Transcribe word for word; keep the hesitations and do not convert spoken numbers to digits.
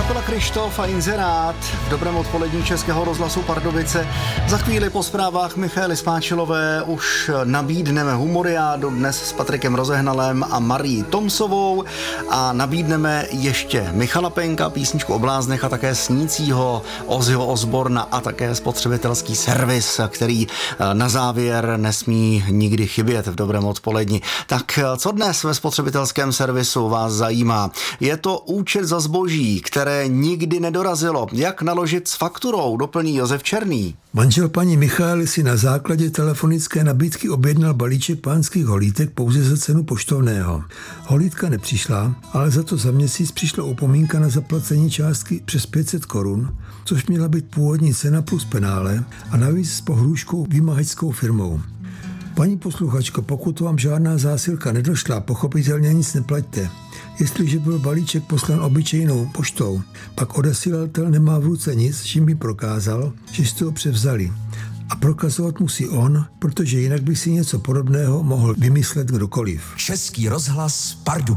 kapela Kryštof a Inzerát v dobrém odpolední Českého rozhlasu Pardubice. Za chvíli po zprávách Michaely Spáčilové už nabídneme humoriádu dnes s Patrikem Rozehnalem a Marií Tomsovou a nabídneme ještě Michala Penka, písničku o bláznech a také snícího Ozzyho Osborna a také spotřebitelský servis, který na závěr nesmí nikdy chybět v dobrém odpoledni. Tak co dnes ve spotřebitelském servisu vás zajímá? Je to účet za zboží, které nikdy nedorazilo. Jak naložit s fakturou, doplní Josef Černý. Manžel paní Michaely si na základě telefonické nabídky objednal balíček pánských holítek pouze za cenu poštovného. Holítka nepřišla, ale za to za měsíc přišla upomínka na zaplacení částky přes pět set korun, což měla být původní cena plus penále a navíc s pohrůžkou vymahačskou firmou. Paní posluchačko, pokud vám žádná zásilka nedošla, pochopitelně nic neplaťte. Jestliže byl balíček poslán obyčejnou poštou, pak odesilatel nemá v ruce nic, čím by prokázal, že jste ho převzali. A prokazovat musí on, protože jinak by si něco podobného mohl vymyslet kdokoliv. Český rozhlas Pardubice.